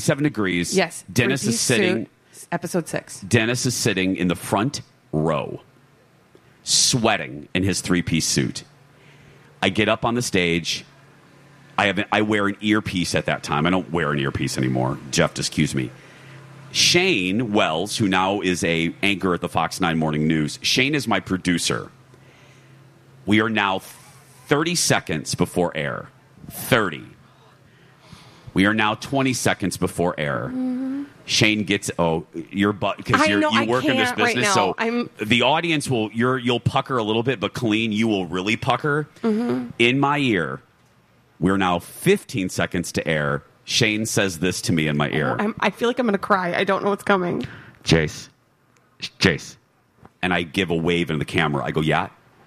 7 degrees. Yes. Dennis is sitting. Episode 6. Dennis is sitting in the front row, sweating in his 3-piece suit. I get up on the stage. I wear an earpiece at that time. I don't wear an earpiece anymore. Jeff just accused me. Shane Wells, who now is a anchor at the Fox 9 Morning News. Shane is my producer. We are now 30 seconds before air. 30. We are now 20 seconds before air. Mm-hmm. Shane gets your butt because you work in this business, right so now. the audience you'll pucker a little bit, but Colleen, you will really pucker. Mm-hmm. In my ear, we're now 15 seconds to air. Shane says this to me in my ear. I feel like I'm going to cry. I don't know what's coming. Jace, and I give a wave in the camera. I go, yeah.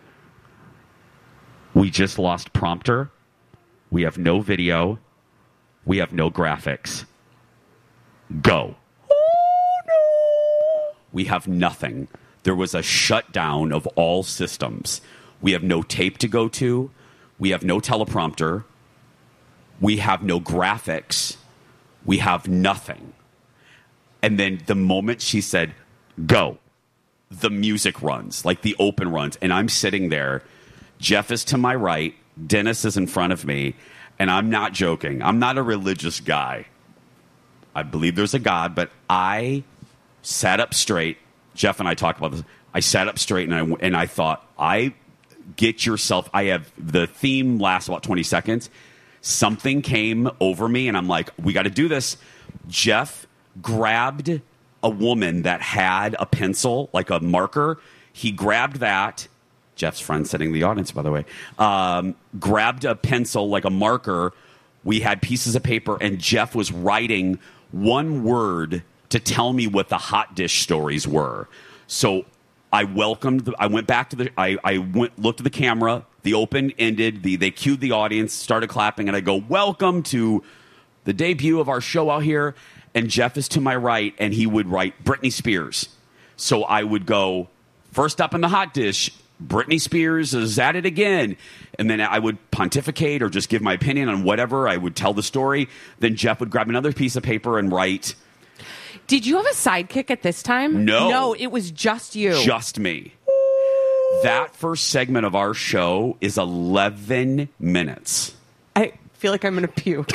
We just lost prompter. We have no video. We have no graphics. Go. Oh, no. We have nothing. There was a shutdown of all systems. We have no tape to go to. We have no teleprompter. We have no graphics. We have nothing. And then the moment she said, go, the music runs, like the open runs. And I'm sitting there. Jeff is to my right. Dennis is in front of me. And I'm not joking. I'm not a religious guy. I believe there's a God, but I sat up straight. Jeff and I talked about this. I sat up straight and I thought, get yourself. I have the theme lasts about 20 seconds. Something came over me, and I'm like, we got to do this. Jeff grabbed a woman that had a pencil, like a marker. He grabbed that. Jeff's friend sitting in the audience, by the way, grabbed a pencil, like a marker. We had pieces of paper, and Jeff was writing one word to tell me what the hot dish stories were. So I went back to looked at the camera. The open ended. They cued the audience, started clapping, and I go, welcome to the debut of our show out here. And Jeff is to my right, and he would write Britney Spears. So I would go, first up in the hot dish, Britney Spears is at it again. And then I would pontificate or just give my opinion on whatever. I would tell the story. Then Jeff would grab another piece of paper and write. Did you have a sidekick at this time? No. No, it was just you. Just me. That first segment of our show is 11 minutes. I feel like I'm going to puke.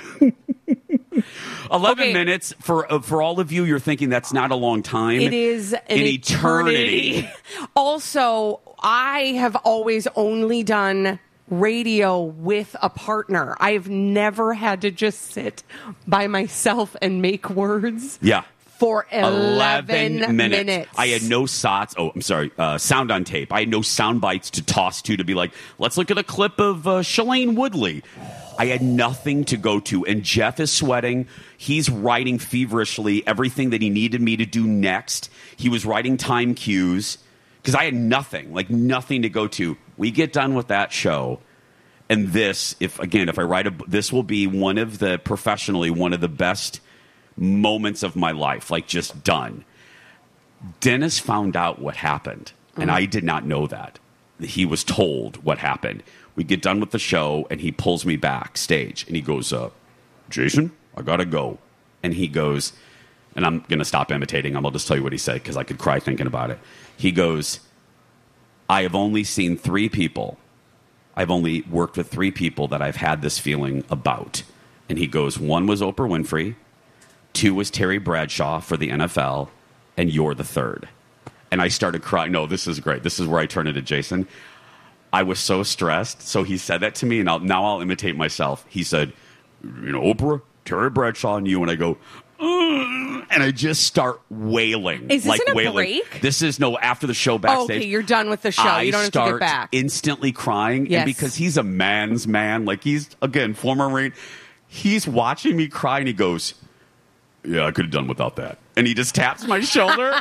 11 minutes for all of you. You're thinking that's not a long time. It is an eternity. Also, I have always only done radio with a partner. I've never had to just sit by myself and make words. Yeah. For 11 minutes. I had no sound on tape. I had no sound bites to toss to be like, let's look at a clip of Shailene Woodley. I had nothing to go to. And Jeff is sweating. He's writing feverishly everything that he needed me to do next. He was writing time cues because I had nothing to go to. We get done with that show. And this, if I write this will be one of the best moments of my life, like just done. Dennis found out what happened, and I did not know that. He was told what happened. We get done with the show, and he pulls me backstage, and he goes, Jason, I gotta go. And he goes, and I'm going to stop imitating him. I'll just tell you what he said, because I could cry thinking about it. He goes, I have only seen 3 people. I've only worked with 3 people that I've had this feeling about. And he goes, 1 was Oprah Winfrey, 2 was Terry Bradshaw for the NFL, and you're the 3rd. And I started crying. No, this is great. This is where I turn into Jason. I was so stressed. So he said that to me, and now I'll imitate myself. He said, Oprah, Terry Bradshaw, and you. And I go, and I just start wailing. Is this in a wailing. break? This is after the show backstage. Okay, you're done with the show. You don't have to get back. I start instantly crying. Yes. And because he's a man's man, he's, again, former Marine, he's watching me cry, and he goes, yeah, I could have done without that. And he just taps my shoulder.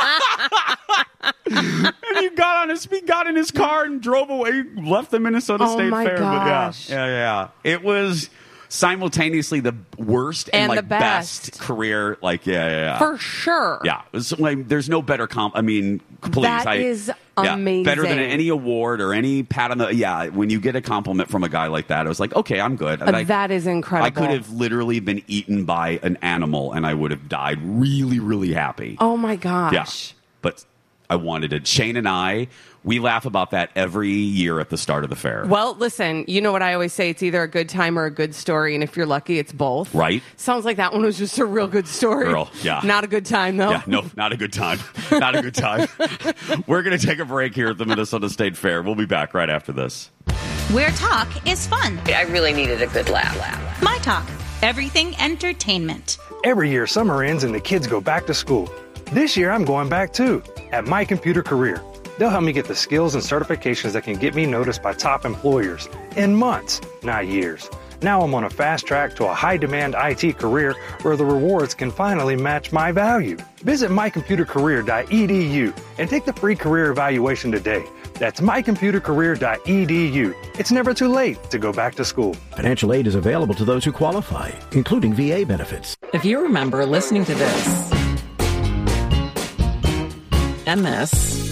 And he got in his car and drove away, left the Minnesota State Fair. Gosh. But yeah. It was simultaneously the worst and the best career. For sure. Yeah. It was, there's no better please. That is amazing. Better than any award or any pat on the... Yeah, when you get a compliment from a guy like that, I was like, okay, I'm good. That is incredible. I could have literally been eaten by an animal and I would have died really, really happy. Oh, my gosh. Yeah, but I wanted it. Shane and I, we laugh about that every year at the start of the fair. Well, listen, you know what I always say? It's either a good time or a good story, and if you're lucky, it's both. Right. Sounds like that one was just a real good story. Girl, yeah. Not a good time, though. Yeah, no, not a good time. Not a good time. We're going to take a break here at the Minnesota State Fair. We'll be back right after this. Where talk is fun. I really needed a good laugh. My Talk. Everything entertainment. Every year, summer ends and the kids go back to school. This year, I'm going back too, at My Computer Career. They'll help me get the skills and certifications that can get me noticed by top employers in months, not years. Now I'm on a fast track to a high-demand IT career where the rewards can finally match my value. Visit mycomputercareer.edu and take the free career evaluation today. That's mycomputercareer.edu. It's never too late to go back to school. Financial aid is available to those who qualify, including VA benefits. If you remember listening to this, and this,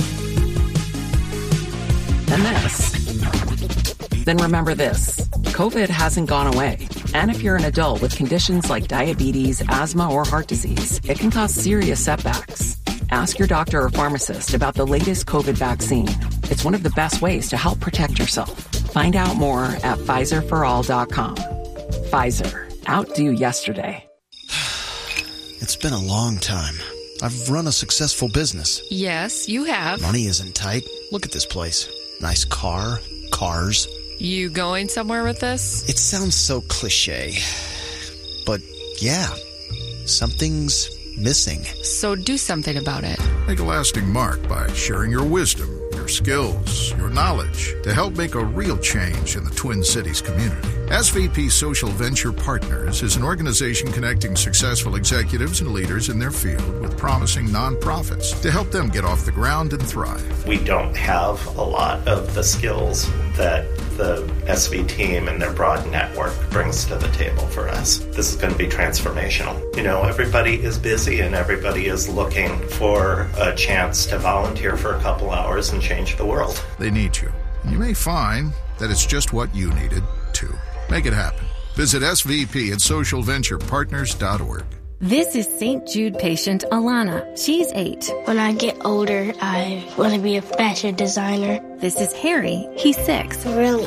then remember this. COVID hasn't gone away. And if you're an adult with conditions like diabetes, asthma, or heart disease, it can cause serious setbacks. Ask your doctor or pharmacist about the latest COVID vaccine. It's one of the best ways to help protect yourself. Find out more at PfizerForAll.com. Pfizer. Outdo yesterday. It's been a long time. I've run a successful business. Yes, you have. Money isn't tight. Look at this place. Nice car, cars. You going somewhere with this? It sounds so cliche. But yeah, something's missing. So do something about it. Make a lasting mark by sharing your wisdom, your skills, your knowledge to help make a real change in the Twin Cities community. SVP Social Venture Partners is an organization connecting successful executives and leaders in their field with promising nonprofits to help them get off the ground and thrive. We don't have a lot of the skills that the SV team and their broad network brings to the table for us. This is going to be transformational. You know, everybody is busy and everybody is looking for a chance to volunteer for a couple hours and change the world. They need you. And you may find that it's just what you needed too. Make it happen. Visit SVP at socialventurepartners.org. This is St. Jude patient Alana. She's 8. When I get older, I want to be a fashion designer. This is Harry. He's 6. Really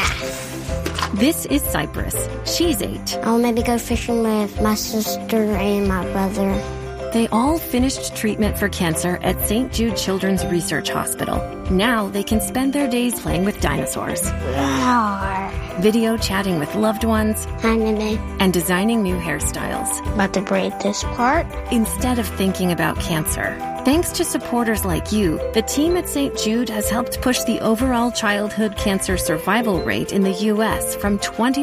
fast. This is Cypress. She's 8. I'll maybe go fishing with my sister and my brother. They all finished treatment for cancer at St. Jude Children's Research Hospital. Now they can spend their days playing with dinosaurs. Roar. Video chatting with loved ones. Anime. And designing new hairstyles. About to braid this part. Instead of thinking about cancer. Thanks to supporters like you, the team at St. Jude has helped push the overall childhood cancer survival rate in the U.S. from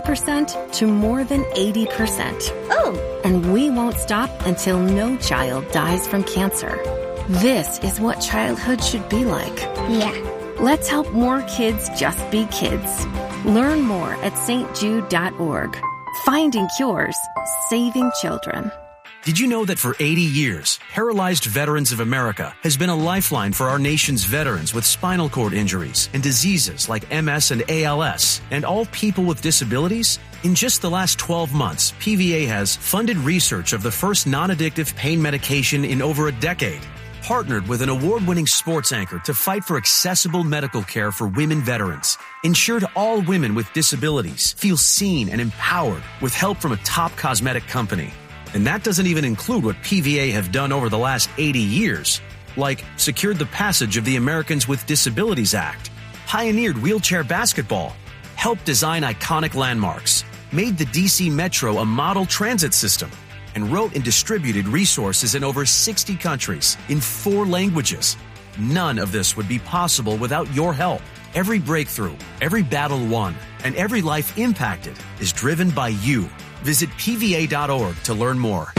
20% to more than 80%. Oh! And we won't stop until no child dies from cancer. This is what childhood should be like. Yeah. Let's help more kids just be kids. Learn more at stjude.org. Finding cures, saving children. Did you know that for 80 years, Paralyzed Veterans of America has been a lifeline for our nation's veterans with spinal cord injuries and diseases like MS and ALS, and all people with disabilities? In just the last 12 months, PVA has funded research of the first non-addictive pain medication in over a decade, partnered with an award-winning sports anchor to fight for accessible medical care for women veterans, ensured all women with disabilities feel seen and empowered with help from a top cosmetic company. And that doesn't even include what PVA have done over the last 80 years, like secured the passage of the Americans with Disabilities Act, pioneered wheelchair basketball, helped design iconic landmarks, made the DC Metro a model transit system, and wrote and distributed resources in over 60 countries in 4 languages. None of this would be possible without your help. Every breakthrough, every battle won, and every life impacted is driven by you. Visit PVA.org to learn more.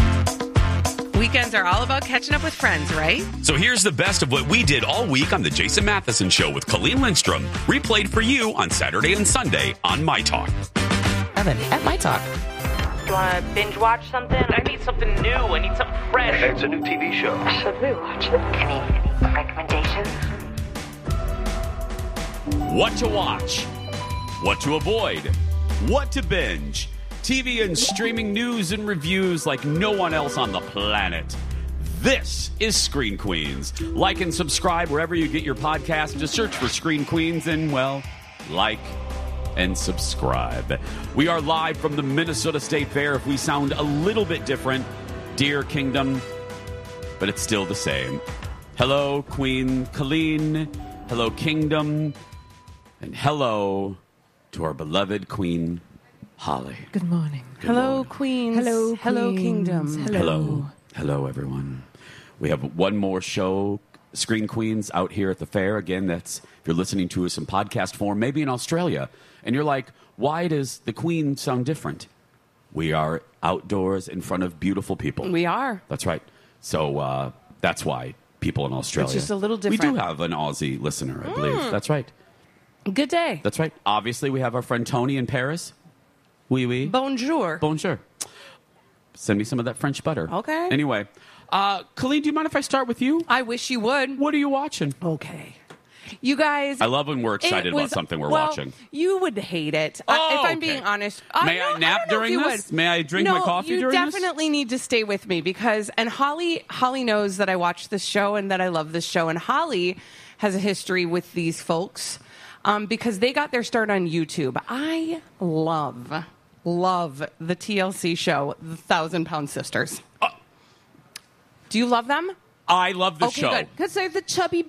Weekends are all about catching up with friends, right? So here's the best of what we did all week on The Jason Matheson Show with Colleen Lindstrom, replayed for you on Saturday and Sunday on My Talk. Evan, at My Talk. Do you want to binge watch something? I need something new. I need something fresh. It's a new TV show. Should we watch it? Any recommendations? What to watch, what to avoid, what to binge, TV and streaming news and reviews like no one else on the planet. This is Screen Queens. Like and subscribe wherever you get your podcast. Just search for Screen Queens and, well, like and subscribe. We are live from the Minnesota State Fair. If we sound a little bit different, Dear Kingdom, but it's still the same. Hello, Queen Colleen. Hello, Kingdom. And hello to our beloved Queen Holly. Good morning. Hello, Queens. Hello, Hello, Queens. Kingdom. Hello. Hello, everyone. We have one more show, Screen Queens, out here at the fair. Again, that's if you're listening to us in podcast form, maybe in Australia. And you're like, why does the Queen sound different? We are outdoors in front of beautiful people. We are. That's right. So that's why people in Australia. It's just a little different. We do have an Aussie listener, I believe. That's right. Good day. That's right. Obviously, we have our friend Tony in Paris. Oui, oui. Bonjour. Bonjour. Send me some of that French butter. Okay. Anyway, Colleen, do you mind if I start with you? I wish you would. What are you watching? Okay. You guys. I love when we're excited about something we're watching. You would hate it. Oh, if I'm being honest. May I nap during this? May I drink my coffee during this? You definitely need to stay with me because, and Holly knows that I watch this show and that I love this show. And Holly has a history with these folks because they got their start on YouTube. I love the TLC show, The 1,000-Pound Sisters. Do you love them? I love the show. Good. Because they're the chubby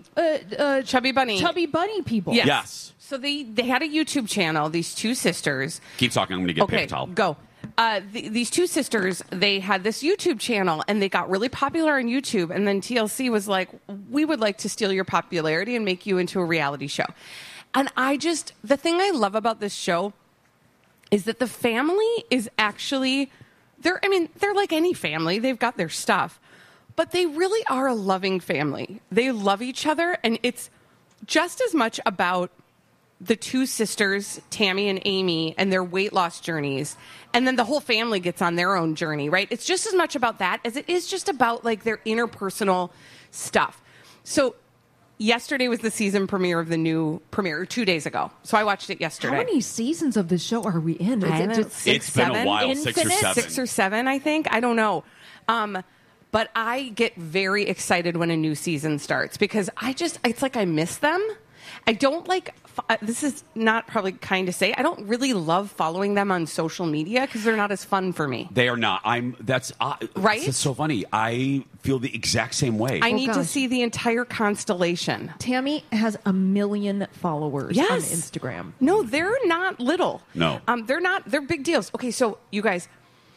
bunny people. Yes. So they had a YouTube channel, these two sisters. Keep talking. I'm going to get paper towel. Go. These two sisters, they had this YouTube channel, and they got really popular on YouTube. And then TLC was like, we would like to steal your popularity and make you into a reality show. And the thing I love about this show is that the family is actually, they're like any family. They've got their stuff. But they really are a loving family. They love each other, and it's just as much about the two sisters, Tammy and Amy, and their weight loss journeys. And then the whole family gets on their own journey, right? It's just as much about that as it is just about like their interpersonal stuff. So yesterday was the season premiere of the new premiere, 2 days ago. So I watched it yesterday. How many seasons of this show are we in? Is it just it's been a while, Infinite? 6 or 7. 6 or 7, I think. I don't know. But I get very excited when a new season starts because it's like I miss them. I don't like, this is not probably kind to say, I don't really love following them on social media because they're not as fun for me. They are not. Right? It's so funny. I feel the exact same way. I need to see the entire constellation. Tammy has 1 million followers on Yes. Instagram. No, they're not little. No. They're not. They're big deals. Okay, so you guys,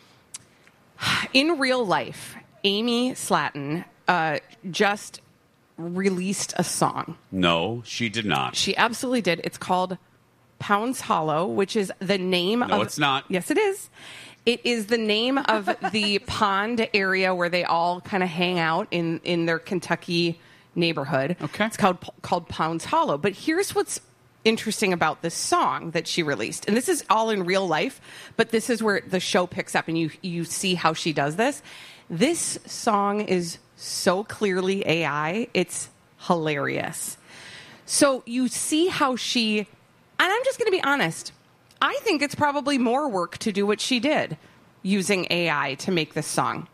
in real life, Amy Slatton just released a song. No, she did not. She absolutely did. It's called Pounds Hollow, which is the name of... No, it's not. Yes, it is. It is the name of the pond area where they all kind of hang out in their Kentucky neighborhood. Okay. It's called Pounds Hollow. But here's what's interesting about this song that she released. And this is all in real life, but this is where the show picks up and you see how she does this. This song is so clearly AI. It's hilarious. So you see how she, and I'm just going to be honest, I think it's probably more work to do what she did using AI to make this song.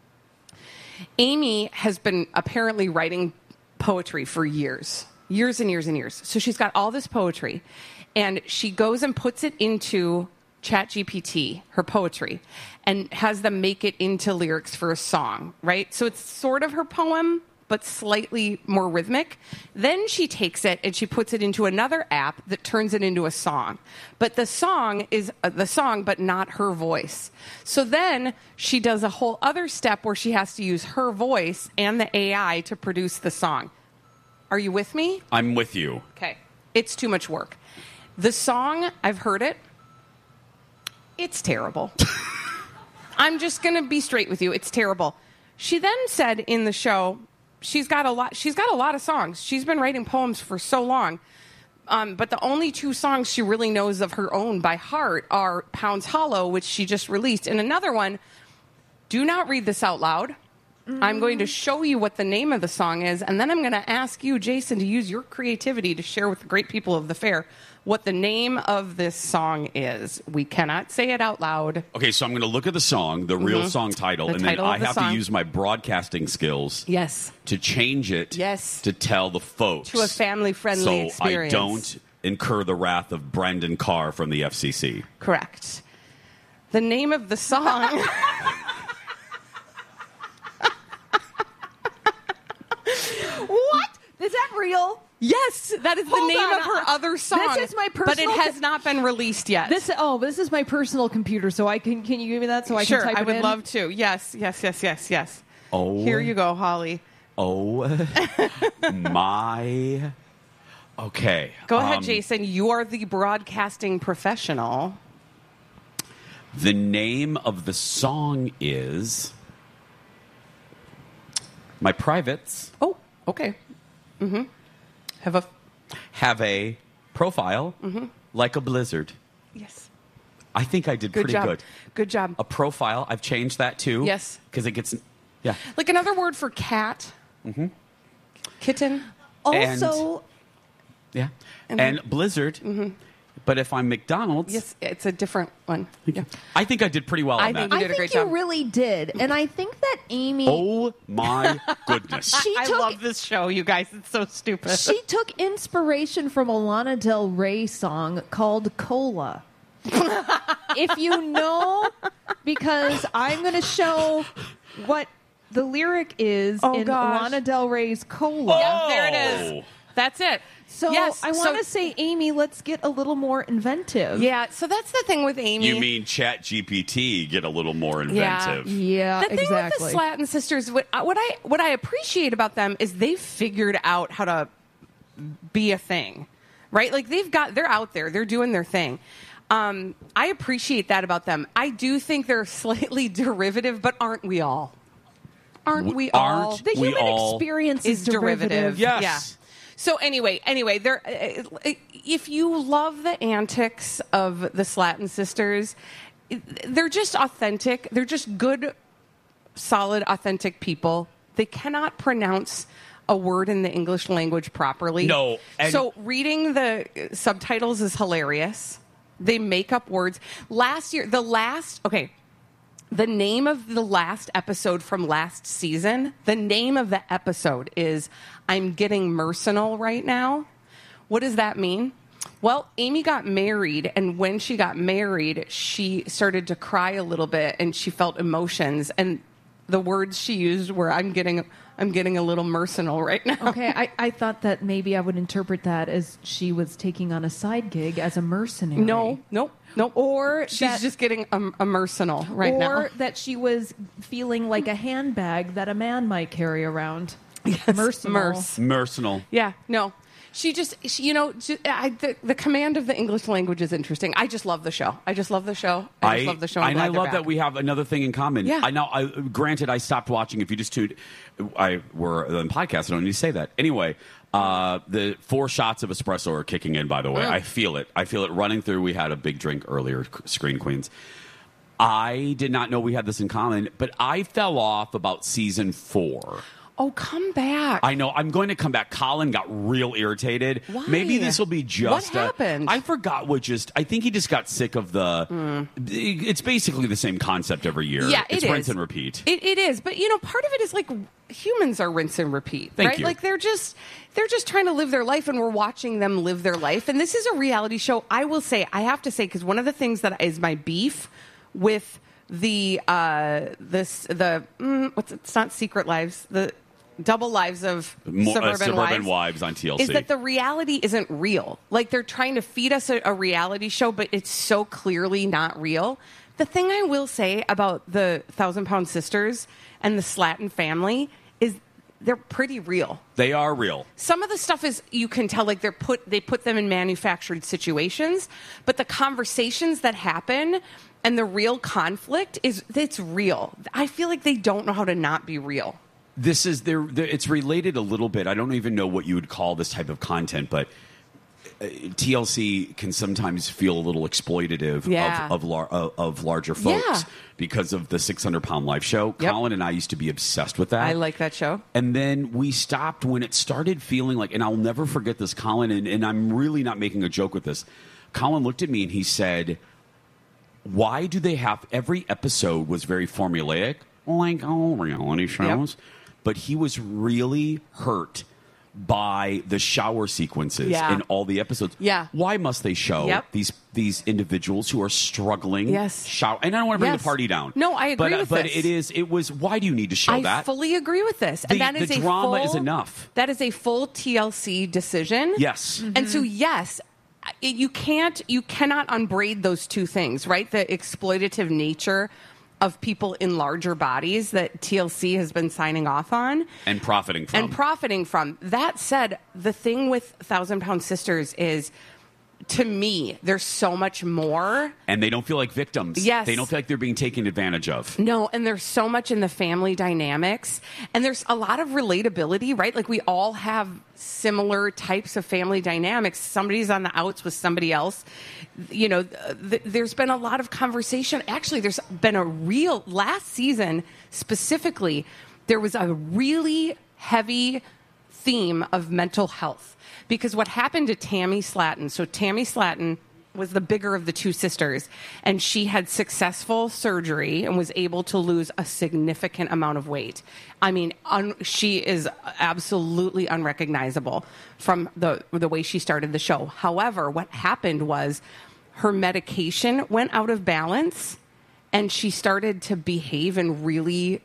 Amy has been apparently writing poetry for years and years and years. So she's got all this poetry, and she goes and puts it into ChatGPT, her poetry, and has them make it into lyrics for a song, right? So it's sort of her poem, but slightly more rhythmic. Then she takes it and she puts it into another app that turns it into a song. But the song is the song, but not her voice. So then she does a whole other step where she has to use her voice and the AI to produce the song. Are you with me? I'm with you. Okay. It's too much work. The song, I've heard it. It's terrible. I'm just going to be straight with you. It's terrible. She then said in the show, she's got a lot of songs. She's been writing poems for so long. But the only 2 songs she really knows of her own by heart are Pounds Hollow, which she just released, and another one, do not read this out loud, I'm going to show you what the name of the song is, and then I'm going to ask you, Jason, to use your creativity to share with the great people of the fair what the name of this song is. We cannot say it out loud. Okay, so I'm going to look at the song, the real song title, The and title then I of the have song. to use my broadcasting skills Yes. to change it Yes. to tell the folks. To a family-friendly so experience. I don't incur the wrath of Brendan Carr from the FCC. Correct. The name of the song... What? Is that real? Yes, that is the Hold name on. of her other song. This is my but it personal- has not been released yet. This is my personal computer, so I can you give me that so I Sure, can type I it would in? love to. Yes. Oh. Here you go, Holly. Oh, my. Okay. Go ahead, Jason. You are the broadcasting professional. The name of the song is My Privates Oh, okay. Mm-hmm. Have a profile like a blizzard. Yes. I think I did Good pretty job. good. Good job. A profile. I've changed that too. Yes. Because it gets, yeah. Like another word for cat. Mm-hmm. Kitten. Also, Yeah. And blizzard. But if I'm McDonald's. Yes, it's a different one. Yeah. I think I did pretty well on that. You did a great job. you really did, and I think that Amy. Oh my goodness. I love this show, you guys. It's so stupid. She took inspiration from a Lana Del Rey song called Cola. If you know, because I'm going to show what the lyric is in Lana Del Rey's Cola. Yeah, there it is. That's it. So yes, I want to say, Amy, let's get a little more inventive. Yeah, so that's the thing with Amy. You mean Chat GPT get a little more inventive? Yeah, the thing with the Slatton sisters, what I appreciate about them is they've figured out how to be a thing, right? Like they're out there, they're doing their thing. I appreciate that about them. I do think they're slightly derivative, but aren't we all? Aren't we all? The human experience is derivative. Yes. Yeah. So anyway, they're, if you love the antics of the Slatton sisters, they're just authentic. They're just good, solid, authentic people. They cannot pronounce a word in the English language properly. No. So reading the subtitles is hilarious. They make up words. The name of the last episode from last season, the name of the episode is I'm Getting Mercenal Right Now. What does that mean? Well, Amy got married, and when she got married, she started to cry a little bit, and she felt emotions, and the words she used were I'm getting a little mercenal right now. Okay, I thought that maybe I would interpret that as she was taking on a side gig as a mercenary. No. Or she's just getting a mercenal right now. Or that she was feeling like a handbag that a man might carry around. Yes, Mercenal. Yeah, no. The command of the English language is interesting. I just love the show. I love the show. I'm And glad I they're love back. that we have another thing in common. Yeah. I know. Granted, I stopped watching. If you just tuned, we're on podcast. I don't need to say that. Anyway, the 4 shots of espresso are kicking in. By the way, I feel it. I feel it running through. We had a big drink earlier. Screen Queens. I did not know we had this in common, but I fell off about season 4. Oh, come back. I know. I'm going to come back. Colin got real irritated. Why? Maybe this will be just... What happened? I forgot I think he just got sick of the... It's basically the same concept every year. Yeah, it's it rinse is. and repeat. It is. But, part of it is like humans are rinse and repeat, Thank right? you. Like they're just trying to live their life, and we're watching them live their life. And this is a reality show. I have to say, because one of the things that is my beef with it's not Secret Lives, the Double Lives of Suburban Wives on TLC. is that the reality isn't real. Like they're trying to feed us a reality show, but it's so clearly not real. The thing I will say about the 1,000-Pound Sisters and the Slatton family is they're pretty real. They are real. Some of the stuff is, you can tell, like they put them in manufactured situations, but the conversations that happen and the real conflict it's real. I feel like they don't know how to not be real. This is it's related a little bit. I don't even know what you would call this type of content, but TLC can sometimes feel a little exploitative of larger folks because of the 600-Pound Life show. Colin and I used to be obsessed with that. I like that show. And then we stopped when it started feeling like, and I'll never forget this, Colin, and I'm really not making a joke with this. Colin looked at me and he said, why do they have, every episode was very formulaic, like all reality shows, but he was really hurt by the shower sequences in all the episodes. Yeah. Why must they show these individuals who are struggling? Shower, and I don't want to bring the party down. No, I agree with but this. It was. Why do you need to show that? I fully agree with this. And that is the drama is enough. That is a full TLC decision. Yes. Mm-hmm. And so you cannot unbraid those two things, right? The exploitative nature of people in larger bodies that TLC has been signing off on. And profiting from. That said, the thing with 1,000-Pound Sisters is, to me, there's so much more. And they don't feel like victims. Yes. They don't feel like they're being taken advantage of. No, and there's so much in the family dynamics. And there's a lot of relatability, right? Like, we all have similar types of family dynamics. Somebody's on the outs with somebody else. You know, there's been a lot of conversation. Actually, there's been last season specifically, there was a really heavy theme of mental health. Because what happened to Tammy Slatton, so Tammy Slatton was the bigger of the two sisters, and she had successful surgery and was able to lose a significant amount of weight. I mean, she is absolutely unrecognizable from the way she started the show. However, what happened was her medication went out of balance, and she started to behave in really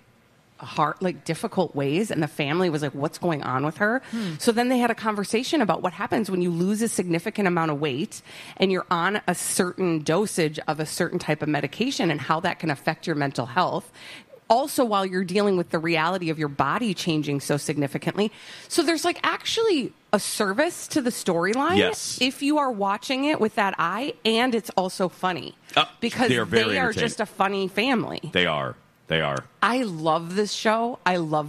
difficult ways, and the family was like, what's going on with her? So then they had a conversation about what happens when you lose a significant amount of weight and you're on a certain dosage of a certain type of medication, and how that can affect your mental health. Also, while you're dealing with the reality of your body changing so significantly. So there's actually a service to the storyline if you are watching it with that eye, and it's also funny because they are just a funny family. They are. I love this show.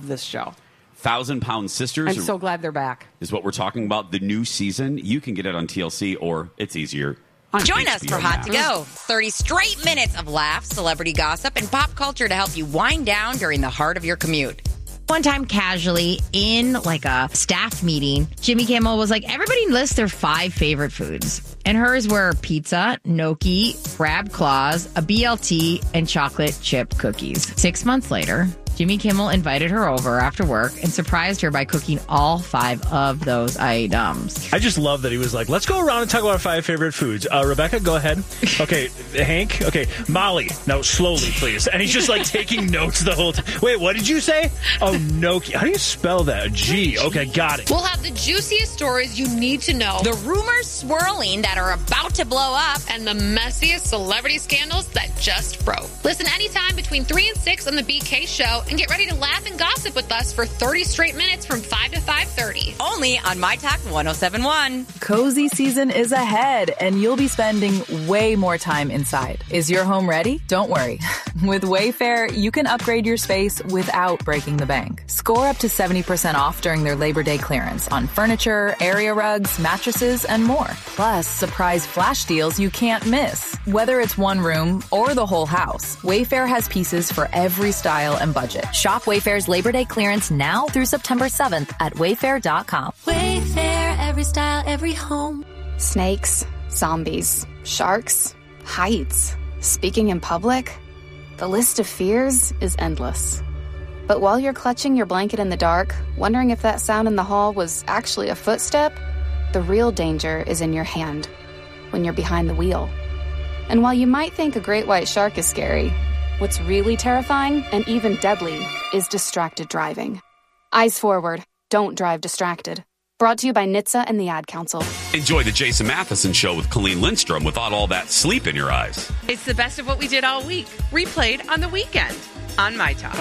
1,000-Pound Sisters. I'm so glad they're back. Is what we're talking about. The new season. You can get it on TLC, or it's easier on Join HBO us for Hot to Go. 30 straight minutes of laughs, celebrity gossip, and pop culture to help you wind down during the heart of your commute. One time, casually, in a staff meeting, Jimmy Kimmel was like, everybody lists their 5 favorite foods. And hers were pizza, gnocchi, crab claws, a BLT, and chocolate chip cookies. 6 months later, Jimmy Kimmel invited her over after work and surprised her by cooking all 5 of those items. I just love that he was like, let's go around and talk about our 5 favorite foods. Rebecca, go ahead. Okay, Hank. Okay, Molly. No, slowly, please. And he's just taking notes the whole time. Wait, what did you say? Oh, gnocchi. How do you spell that? G. Okay, got it. We'll have the juiciest stories you need to know. The rumors swirling that are about to blow up. And the messiest celebrity scandals that just broke. Listen anytime between 3 and 6 on the BK Show. And get ready to laugh and gossip with us for 30 straight minutes from 5 to 5:30. Only on My Talk 107.1. Cozy season is ahead, and you'll be spending way more time inside. Is your home ready? Don't worry. With Wayfair, you can upgrade your space without breaking the bank. Score up to 70% off during their Labor Day clearance on furniture, area rugs, mattresses, and more. Plus, surprise flash deals you can't miss. Whether it's one room or the whole house, Wayfair has pieces for every style and budget. Shop Wayfair's Labor Day clearance now through September 7th at wayfair.com. Wayfair, every style, every home. Snakes, zombies, sharks, heights, speaking in public. The list of fears is endless. But while you're clutching your blanket in the dark, wondering if that sound in the hall was actually a footstep, the real danger is in your hand, when you're behind the wheel. And while you might think a great white shark is scary, what's really terrifying and even deadly is distracted driving. Eyes forward. Don't drive distracted. Brought to you by NHTSA and the Ad Council. Enjoy the Jason Matheson Show with Colleen Lindstrom without all that sleep in your eyes. It's the best of what we did all week. Replayed on the weekend on My Talk.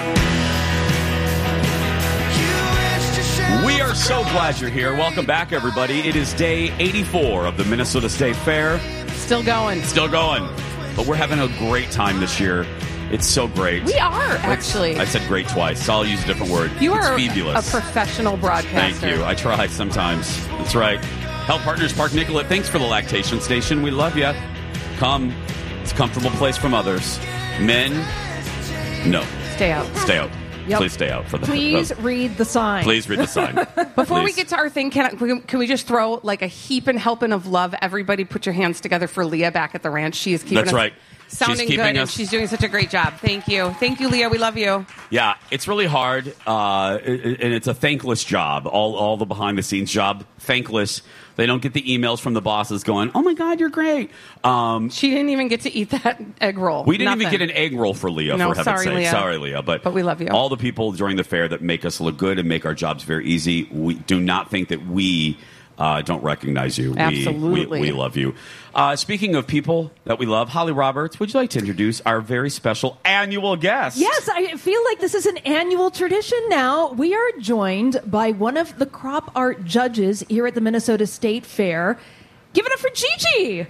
We are so glad you're here. Welcome back, everybody. It is day 84 of the Minnesota State Fair. Still going. But we're having a great time this year. It's so great. We are, actually. I said great twice, so I'll use a different word. You are fabulous. A professional broadcaster. Thank you. I try sometimes. That's right. Health Partners Park Nicollet, thanks for the lactation station. We love you. Come. It's a comfortable place from others. Men, no. Stay out. Stay out. Yep. Please stay out for the. Please read the sign. Please read the sign. Before we Please. get to our thing, can we just throw like a heaping helping of love? Everybody put your hands together for Leah back at the ranch. She is keeping That's us right. sounding She's keeping good, and us- she's doing such a great job. Thank you. Thank you, Leah. We love you. Yeah, it's really hard, and it's a thankless job. All the behind the scenes job, thankless. They don't get the emails from the bosses going, "Oh my God, you're great." She didn't even get to eat that egg roll. We didn't even Nothing. get an egg roll for Leah. No, for heaven's sorry, sake, Leah. sorry, Leah. But we love you. All the people during the fair that make us look good and make our jobs very easy. We do not think that we don't recognize you. Absolutely. We love you. Speaking of people that we love, Holly Roberts, would you like to introduce our very special annual guest? Yes, I feel like this is an annual tradition now. We are joined by one of the crop art judges here at the Minnesota State Fair. Give it up for Gigi!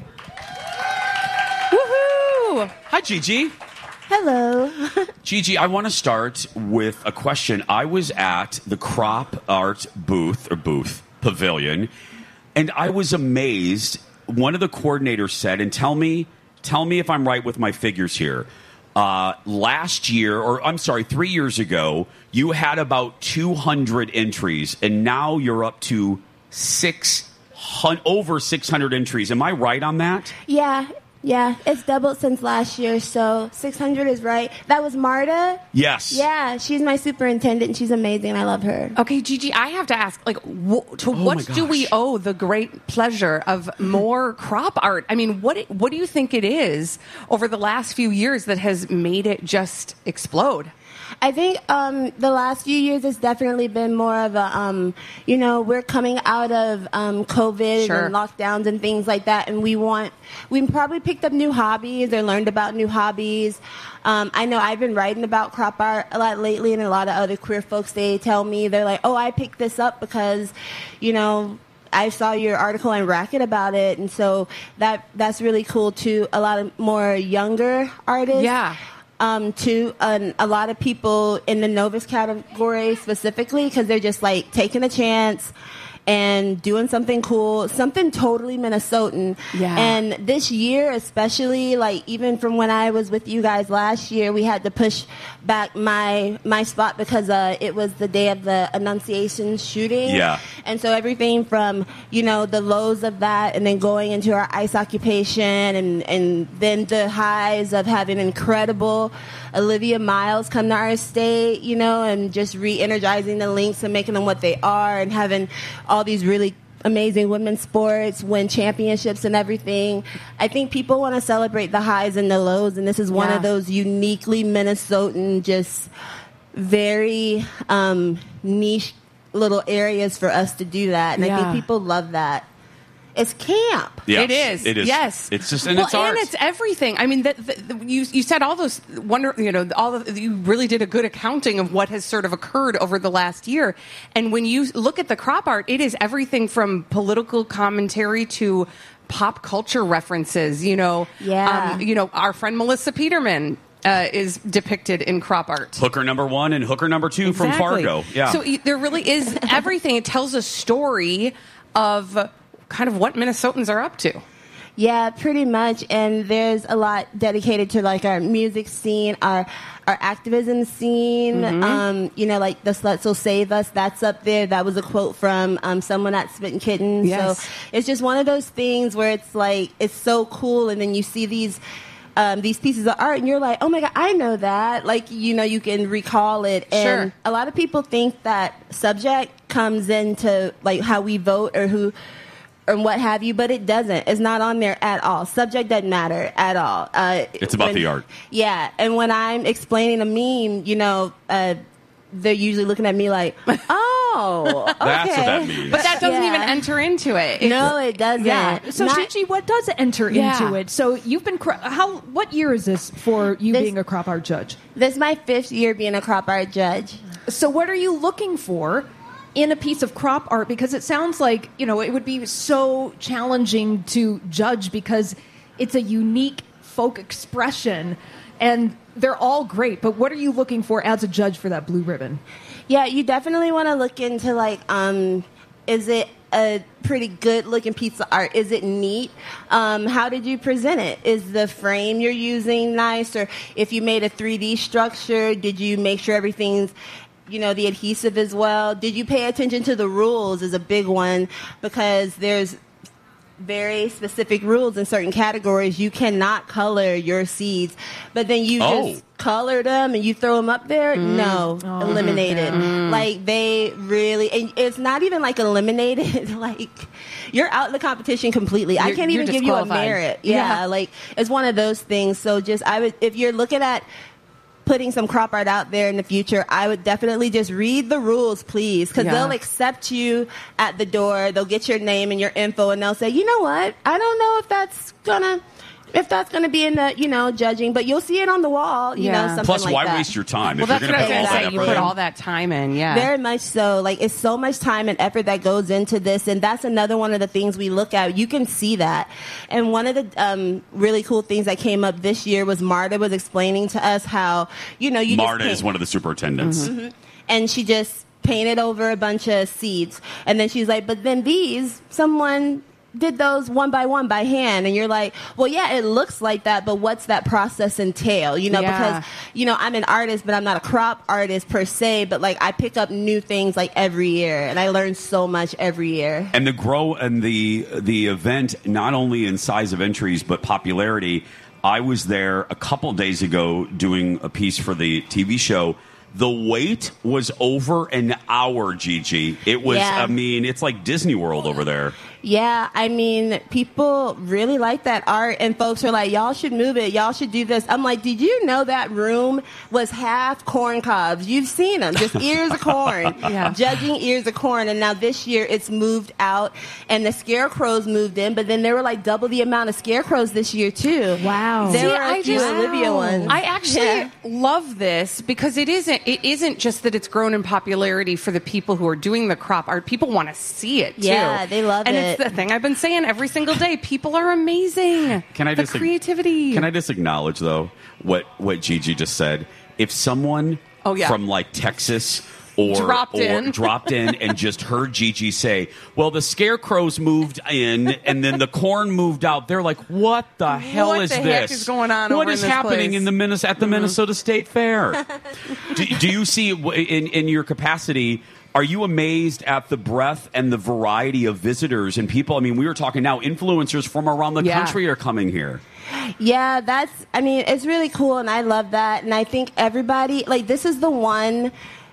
Woohoo! Hi, Gigi. Hello. Gigi, I want to start with a question. I was at the crop art booth pavilion, and I was amazed. One of the coordinators said, and tell me if I'm right with my figures here. Last year, or I'm sorry, 3 years ago, you had about 200 entries, and now you're up to over 600 entries. Am I right on that? Yeah, it's doubled since last year, so 600 is right. That was Marta? Yes. Yeah, she's my superintendent, and she's amazing. I love her. Okay, Gigi, I have to ask, like, what do we owe the great pleasure of more crop art? I mean, what do you think it is over the last few years that has made it just explode? I think the last few years has definitely been more of a, we're coming out of COVID Sure. and lockdowns and things like that, and we probably picked up new hobbies or learned about new hobbies. I know I've been writing about crop art a lot lately, and a lot of other queer folks, they tell me, they're like, oh, I picked this up because, I saw your article on Racket about it, and so that's really cool too. A lot of more younger artists. Yeah. To a lot of people in the novice category specifically, because they're just like taking a chance and doing something cool, something totally Minnesotan. Yeah. And this year, especially, like even from when I was with you guys last year, we had to push back my spot because it was the day of the Annunciation shooting. Yeah. And so everything from, the lows of that and then going into our ice occupation and then the highs of having incredible Olivia Miles come to our state, and just re-energizing the Lynx and making them what they are and having all these really amazing women's sports, win championships and everything. I think people want to celebrate the highs and the lows, and this is one of those uniquely Minnesotan, just very niche little areas for us to do that. And I think people love that. It's camp. Yes, It is. It is. Yes. It's just, and it's art. And it's everything. I mean, you said all those you really did a good accounting of what has sort of occurred over the last year. And when you look at the crop art, it is everything from political commentary to pop culture references. Our friend Melissa Peterman is depicted in crop art. Hooker number 1 and Hooker number 2 from Fargo. Yeah. So there really is everything. It tells a story of kind of what Minnesotans are up to. Yeah, pretty much. And there's a lot dedicated to like our music scene, our activism scene. Mm-hmm. Like the Sluts Will Save Us. That's up there. That was a quote from someone at Spittin' Kittens. Yes. So it's just one of those things where it's like it's so cool, and then you see these pieces of art, and you're like, oh my God, I know that. Like, you can recall it. And a lot of people think that subject comes into like how we vote or who or what have you, but it doesn't. It's not on there at all. Subject doesn't matter at all. It's about the art. Yeah, and when I'm explaining a meme, they're usually looking at me like, oh, okay. That's what that means. But that doesn't even enter into it. No, it doesn't. Yeah. So, Gigi, what does enter into it? So you've been what year is this for you being a crop art judge? This is my 5th year being a crop art judge. So what are you looking for in a piece of crop art? Because it sounds like, it would be so challenging to judge because it's a unique folk expression and they're all great. But what are you looking for as a judge for that blue ribbon? Yeah, you definitely want to look into like, is it a pretty good looking piece of art? Is it neat? How did you present it? Is the frame you're using nice? Or if you made a 3D structure, did you make sure everything's, the adhesive as well? Did you pay attention to the rules is a big one, because there's very specific rules in certain categories. You cannot color your seeds, but then you just color them and you throw them up there. Eliminated. Like, they really, and it's not even like eliminated. Like, you're out in the competition completely. I can't even give you a merit. Yeah, like, it's one of those things. So if you're looking at putting some crop art out there in the future, I would definitely just read the rules, please, because they'll accept you at the door. They'll get your name and your info, and they'll say, you know what? I don't know if that's gonna be in the judging, but you'll see it on the wall. Something Plus, like why that. waste your time? Well, that's what I was going to say. You put all that time in, Very much so. Like, it's so much time and effort that goes into this, and that's another one of the things we look at. You can see that. And one of the really cool things that came up this year was Marta was explaining to us how, Marta is one of the superintendents. Mm-hmm. And she just painted over a bunch of seeds. And then she's like, but then someone did those one by one by hand, and you're like, well, yeah, it looks like that, but what's that process entail? Because I'm an artist, but I'm not a crop artist per se, but like, I pick up new things like every year, and I learn so much every year. And the grow and the event, not only in size of entries but popularity. I was there a couple days ago doing a piece for the TV show. The wait was over an hour, Gigi. It was, it's like Disney World over there. Yeah, people really like that art, and folks are like, y'all should move it, y'all should do this. I'm like, did you know that room was half corn cobs? You've seen them, just ears of corn, judging ears of corn. And now this year it's moved out, and the scarecrows moved in, but then there were like double the amount of scarecrows this year too. Wow. There were a few Olivia ones. I actually love this, because it isn't just that it's grown in popularity for the people who are doing the crop art. People want to see it too. Yeah, they love it. It's the thing I've been saying every single day. People are amazing. Creativity. Can I just acknowledge, though, what Gigi just said? If someone from like Texas or dropped in and just heard Gigi say, well, the scarecrows moved in and then the corn moved out, they're like, what the hell is this? What the heck is going on What over is in this happening place? at the Minnesota State Fair? do you see in your capacity? Are you amazed at the breadth and the variety of visitors and people? We were talking now, influencers from around the country are coming here. Yeah, it's really cool, and I love that. And I think everybody, like, this is the one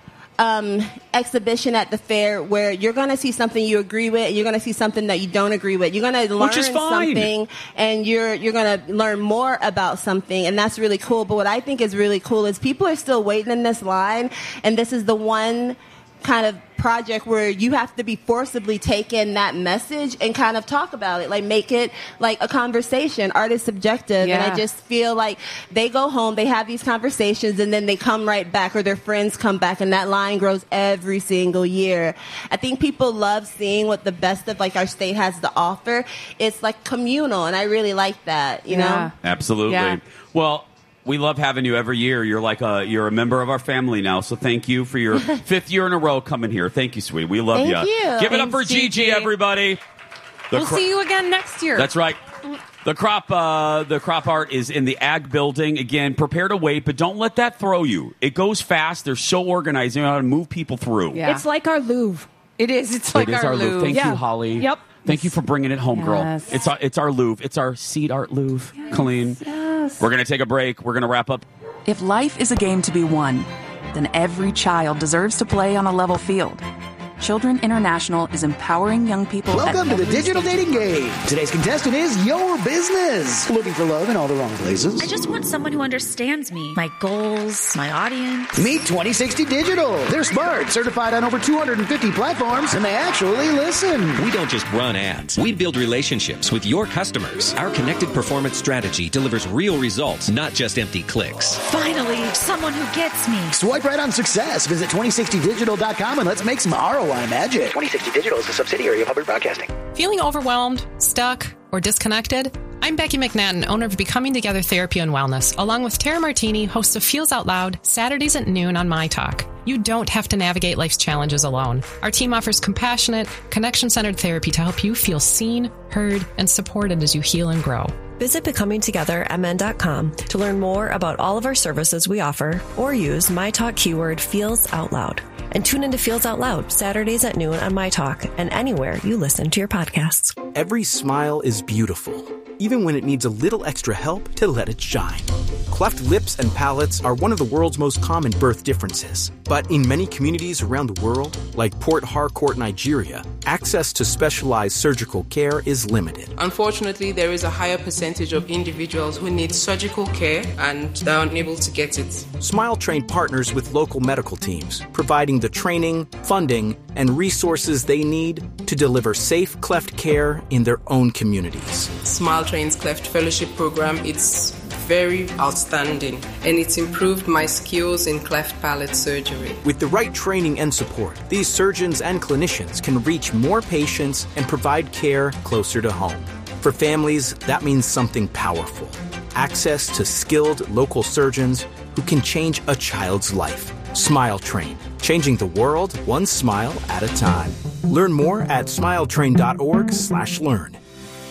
exhibition at the fair where you're going to see something you agree with, and you're going to see something that you don't agree with. You're going to learn something, and you're going to learn more about something, and that's really cool. But what I think is really cool is people are still waiting in this line, and this is the one kind of project where you have to be forcibly taking that message and kind of talk about it, like make it like a conversation. Art is subjective, and I just feel like they go home, they have these conversations, and then they come right back, or their friends come back, and that line grows every single year. I think people love seeing what the best of like our state has to offer. It's like communal, and I really like that, you know? Absolutely. Yeah. Well, we love having you every year. You're you're a member of our family now. So thank you for your 5th year in a row coming here. Thank you, sweetie. We love you. Thank you. Give it up for Gigi, everybody. We'll see you again next year. That's right. The crop art is in the Ag Building. Again, prepare to wait, but don't let that throw you. It goes fast. They're so organized. They know how to move people through. Yeah. It's like our Louvre. It is. It's like our Louvre. Thank you, Holly. Yep. Thank you for bringing it home, girl. It's our Louvre. It's our seed art Louvre, Colleen. Yes. We're going to take a break. We're going to wrap up. If life is a game to be won, then every child deserves to play on a level field. Children International is empowering young people. Welcome to the Digital Dating Game. Today's contestant is Your Business. Looking for love in all the wrong places? I just want someone who understands me, my goals, my audience. Meet 2060 Digital. They're smart, certified on over 250 platforms, and they actually listen. We don't just run ads. We build relationships with your customers. Our connected performance strategy delivers real results, not just empty clicks. Finally, someone who gets me. Swipe right on success. Visit 2060digital.com and let's make some ROI magic. 2060 Digital is a subsidiary of Hubbard Broadcasting. Feeling overwhelmed, stuck, or disconnected? I'm Becky McNatten, owner of Becoming Together Therapy and Wellness, along with Tara Martini, host of Feels Out Loud, Saturdays at noon on My Talk. You don't have to navigate life's challenges alone. Our team offers compassionate, connection-centered therapy to help you feel seen, heard, and supported as you heal and grow. Visit becomingtogethermn.com to learn more about all of our services we offer, or use My Talk keyword Feels Out Loud. And tune into Feels Out Loud Saturdays at noon on My Talk and anywhere you listen to your podcasts. Every smile is beautiful, even when it needs a little extra help to let it shine. Cleft lips and palates are one of the world's most common birth differences. But in many communities around the world, like Port Harcourt, Nigeria, access to specialized surgical care is limited. Unfortunately, there is a higher percentage of individuals who need surgical care and are unable to get it. Smile Train partners with local medical teams, providing the training, funding, and resources they need to deliver safe cleft care in their own communities. Smile Train's Cleft Fellowship Program, it's very outstanding, and it's improved my skills in cleft palate surgery. With the right training and support, these surgeons and clinicians can reach more patients and provide care closer to home. For families, that means something powerful: access to skilled local surgeons who can change a child's life. Smile Train, changing the world one smile at a time. Learn more at smiletrain.org/learn.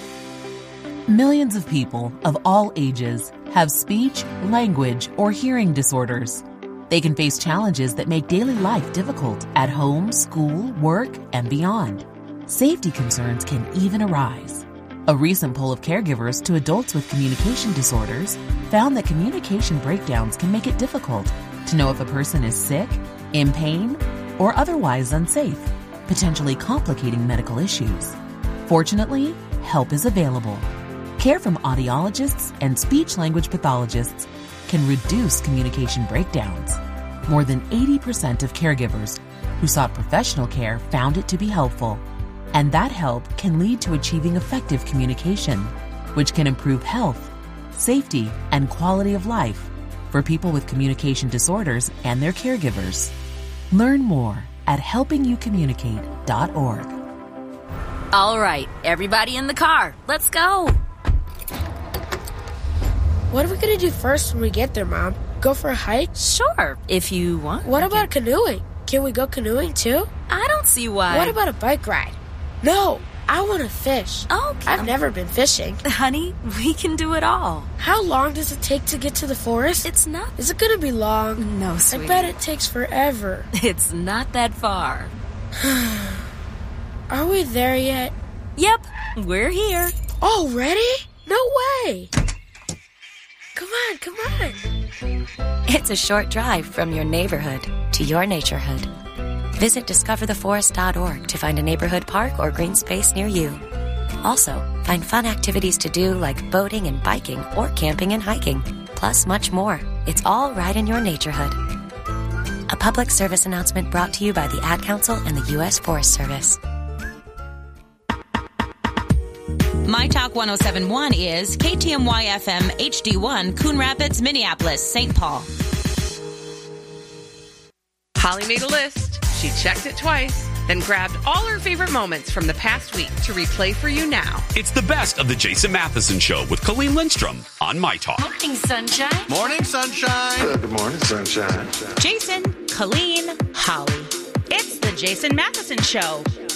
Millions of people of all ages have speech, language, or hearing disorders. They can face challenges that make daily life difficult at home, school, work, and beyond. Safety concerns can even arise. A recent poll of caregivers to adults with communication disorders found that communication breakdowns can make it difficult to know if a person is sick, in pain, or otherwise unsafe, potentially complicating medical issues. Fortunately, help is available. Care from audiologists and speech-language pathologists can reduce communication breakdowns. More than 80% of caregivers who sought professional care found it to be helpful. And that help can lead to achieving effective communication, which can improve health, safety, and quality of life for people with communication disorders and their caregivers. Learn more at helpingyoucommunicate.org. All right, everybody in the car. Let's go. What are we going to do first when we get there, Mom? Go for a hike? Sure, if you want. What about canoeing? Can we go canoeing too? I don't see why. What about a bike ride? No, I want to fish. Okay. I've never been fishing. Honey, we can do it all. How long does it take to get to the forest? It's not. Is it going to be long? No, sweetie. I bet it takes forever. It's not that far. Are we there yet? Yep, we're here. Already? No way. Come on, come on. It's a short drive from your neighborhood to your naturehood. Visit discovertheforest.org to find a neighborhood park or green space near you. Also, find fun activities to do like boating and biking or camping and hiking, plus much more. It's all right in your naturehood. A public service announcement brought to you by the Ad Council and the U.S. Forest Service. My Talk 1071 is KTMY FM HD1, Coon Rapids, Minneapolis, St. Paul. Holly made a list. She checked it twice, then grabbed all her favorite moments from the past week to replay for you now. It's the best of the Jason Matheson Show with Colleen Lindstrom on My Talk. Morning, sunshine. Morning, sunshine. Good morning, sunshine. Jason, Colleen, Holly. It's the Jason Matheson Show.